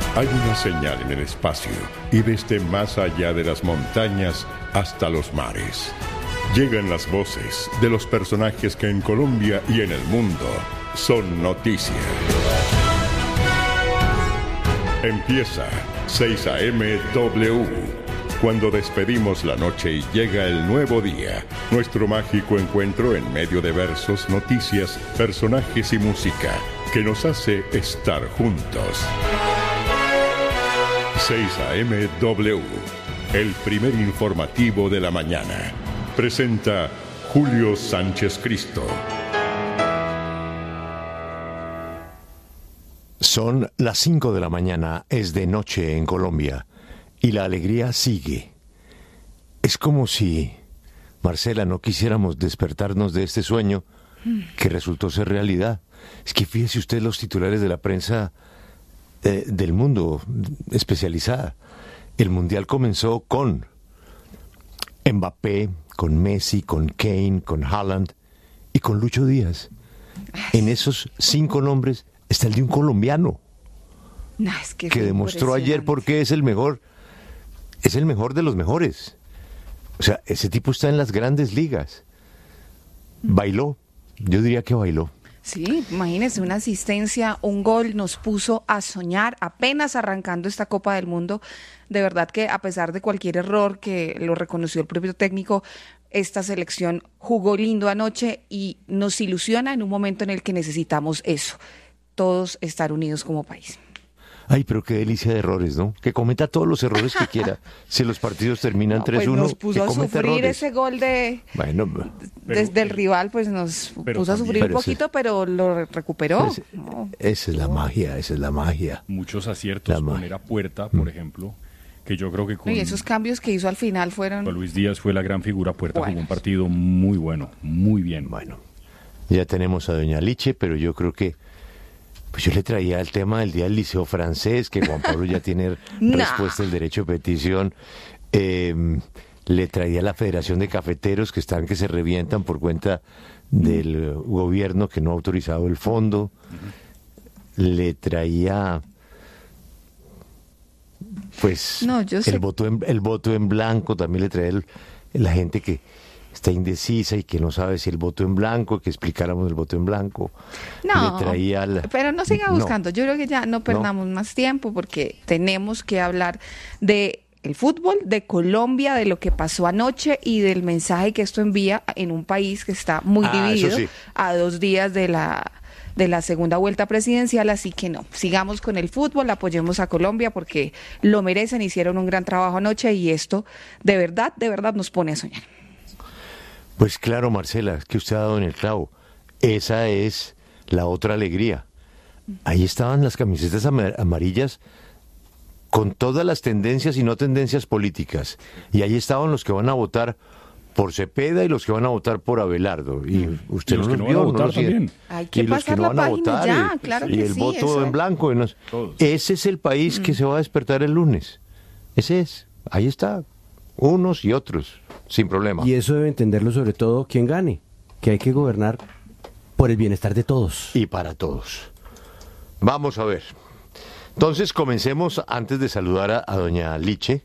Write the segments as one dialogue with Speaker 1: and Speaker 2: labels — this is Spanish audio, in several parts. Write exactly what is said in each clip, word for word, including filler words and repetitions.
Speaker 1: Hay una señal en el espacio y desde más allá de las montañas hasta los mares. Llegan las voces de los personajes que en Colombia y en el mundo son noticia. Empieza seis A M W. Cuando despedimos la noche y llega el nuevo día, nuestro mágico encuentro en medio de versos, noticias, personajes y música que nos hace estar juntos. seis A M W, el primer informativo de la mañana. Presenta Julio Sánchez Cristo.
Speaker 2: Son las cinco de la mañana, es de noche en Colombia, y la alegría sigue. Es como si, Marcela, no quisiéramos despertarnos de este sueño que resultó ser realidad. Es que fíjese usted los titulares de la prensa eh, del mundo especializada. El Mundial comenzó con Mbappé, con Messi, con Kane, con Haaland y con Lucho Díaz. En esos cinco nombres está el de un colombiano
Speaker 3: no, es que,
Speaker 2: que demostró ayer por qué es el mejor, es el mejor de los mejores. O sea, ese tipo está en las grandes ligas. Bailó, yo diría que bailó.
Speaker 3: Sí, imagínense, una asistencia, un gol nos puso a soñar apenas arrancando esta Copa del Mundo. De verdad que a pesar de cualquier error que lo reconoció el propio técnico, esta selección jugó lindo anoche y nos ilusiona en un momento en el que necesitamos eso, todos estar unidos como país.
Speaker 2: Ay, pero qué delicia de errores, ¿no? Que cometa todos los errores que quiera. Si los partidos terminan
Speaker 3: no,
Speaker 2: tres uno,
Speaker 3: pues nos puso
Speaker 2: que
Speaker 3: a sufrir
Speaker 2: errores.
Speaker 3: ese gol de
Speaker 2: bueno,
Speaker 3: desde
Speaker 2: pero,
Speaker 3: el rival, pues nos puso
Speaker 4: también,
Speaker 3: a sufrir un poquito,
Speaker 2: ese,
Speaker 3: pero lo recuperó.
Speaker 2: Ese,
Speaker 3: no,
Speaker 2: esa es la magia, esa es la magia.
Speaker 4: Muchos aciertos, la poner a Puerta, por ejemplo, que yo creo que con...
Speaker 3: Y esos cambios que hizo al final fueron...
Speaker 4: Luis Díaz fue la gran figura. Puerta
Speaker 3: bueno.
Speaker 4: jugó un partido muy bueno, muy bien.
Speaker 2: Bueno, ya tenemos a doña Liche, pero yo creo que pues yo le traía el tema del Día del Liceo Francés, que Juan Pablo ya tiene
Speaker 3: no.
Speaker 2: respuesta del derecho de petición. Eh, le traía la Federación de Cafeteros, que están que se revientan por cuenta del gobierno que no ha autorizado el fondo. Uh-huh. Le traía pues
Speaker 3: no, yo
Speaker 2: el
Speaker 3: sé.
Speaker 2: voto en, el voto en blanco, también le traía el, la gente que está indecisa y que no sabe si el voto en blanco, que explicáramos el voto en blanco.
Speaker 3: No,
Speaker 2: le traía la...
Speaker 3: pero no siga buscando. No. Yo creo que ya no perdamos no. más tiempo porque tenemos que hablar de el fútbol, de Colombia, de lo que pasó anoche y del mensaje que esto envía en un país que está muy
Speaker 2: ah,
Speaker 3: dividido
Speaker 2: sí.
Speaker 3: a dos días de la de la segunda vuelta presidencial, así que no, sigamos con el fútbol, apoyemos a Colombia porque lo merecen, hicieron un gran trabajo anoche y esto de verdad, de verdad nos pone a soñar.
Speaker 2: Pues claro, Marcela, que usted ha dado en el clavo. Esa es la otra alegría. Ahí estaban las camisetas amarillas con todas las tendencias y no tendencias políticas. Y ahí estaban los que van a votar por Cepeda y los que van a votar por Abelardo. Y usted
Speaker 4: y los
Speaker 2: no
Speaker 4: que
Speaker 2: los
Speaker 4: no
Speaker 2: vio,
Speaker 4: van a votar
Speaker 2: no
Speaker 4: también.
Speaker 3: Hay que
Speaker 2: y los
Speaker 3: pasar
Speaker 2: que no
Speaker 3: la
Speaker 2: van a
Speaker 3: página
Speaker 2: votar
Speaker 3: ya,
Speaker 2: y,
Speaker 3: claro
Speaker 2: y
Speaker 3: que
Speaker 2: el
Speaker 3: sí,
Speaker 2: voto
Speaker 3: eso
Speaker 2: en
Speaker 3: es.
Speaker 2: blanco. No, ese es el país mm. que se va a despertar el lunes. Ese es. Ahí está. Unos y otros, sin problema.
Speaker 5: Y eso debe entenderlo sobre todo quien gane, que hay que gobernar por el bienestar de todos.
Speaker 2: Y para todos. Vamos a ver. Entonces comencemos antes de saludar a, a doña Liche,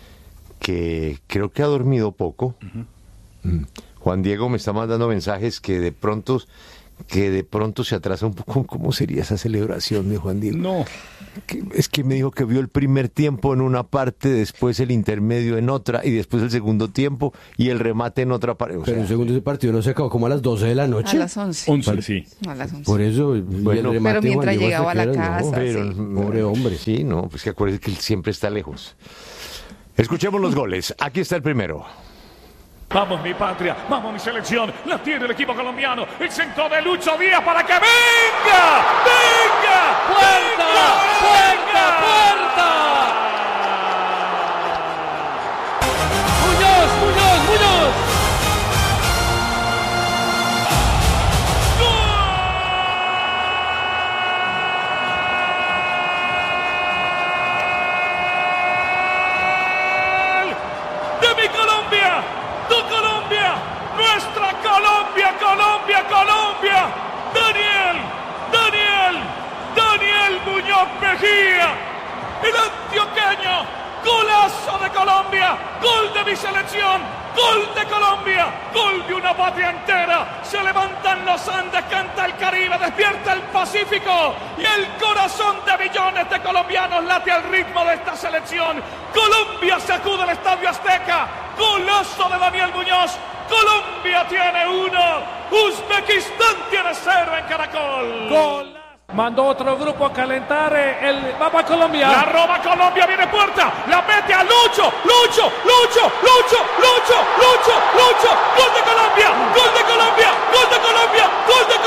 Speaker 2: que creo que ha dormido poco. Uh-huh. Mm. Juan Diego me está mandando mensajes que de pronto que de pronto se atrasa un poco. ¿Cómo sería esa celebración de Juan Diego?
Speaker 4: No.
Speaker 2: Que, es que me dijo que vio el primer tiempo en una parte, después el intermedio en otra, y después el segundo tiempo y el remate en otra parte. O
Speaker 5: Pero
Speaker 2: sea,
Speaker 5: el segundo partido no se acabó como a las doce de la noche.
Speaker 3: A las once.
Speaker 4: once, sí.
Speaker 3: A las once.
Speaker 5: Por eso,
Speaker 2: bueno,
Speaker 5: el
Speaker 3: pero mientras llegaba a la
Speaker 5: horas,
Speaker 3: casa.
Speaker 5: No,
Speaker 2: pero,
Speaker 3: sí.
Speaker 2: Pobre hombre. Sí, no, pues que acuérdese que él siempre está lejos. Escuchemos los goles. Aquí está el primero.
Speaker 6: Vamos mi patria, vamos mi selección, la tiene el equipo colombiano, el centro de Lucho Díaz para que venga, venga,
Speaker 7: puerta, puerta, puerta. Muñoz, Muñoz, Muñoz.
Speaker 6: Colombia, Colombia, Daniel, Daniel, Daniel golazo de Colombia, gol de mi selección, gol de Colombia, gol de una patria entera. Se levantan los Andes, canta el Caribe, despierta el Pacífico y el corazón de millones de colombianos late al ritmo de esta selección. Colombia sacude el Estadio Azteca, golazo de Daniel Muñoz. Colombia tiene uno, Uzbekistán tiene cero en Caracol.
Speaker 7: Gol. Mandó otro grupo a calentar el Mapa Colombia.
Speaker 6: La roba Colombia, viene Puerta, la mete a Lucho, Lucho, Lucho, Lucho, Lucho, Lucho, Lucho, gol de Colombia, gol de Colombia, gol de Colombia, gol de